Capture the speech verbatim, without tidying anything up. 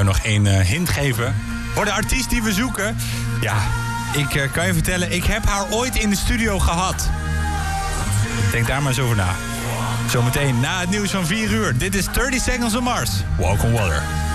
je nog één uh, hint geven. Voor de artiest die we zoeken. Ja, ik uh, kan je vertellen, ik heb haar ooit in de studio gehad. Denk daar maar eens over na. Zometeen na het nieuws van vier uur. Dit is thirty Seconds on Mars. Walk on Water.